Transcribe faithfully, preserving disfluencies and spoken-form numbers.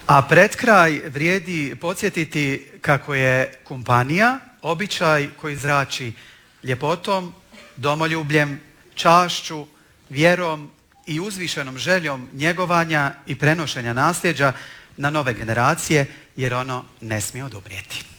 A pred kraj vrijedi podsjetiti kako je kumpanija običaj koji zrači ljepotom, domoljubljem, čašću, vjerom i uzvišenom željom njegovanja i prenošenja nasljeđa na nove generacije, jer ono ne smije odumrijeti.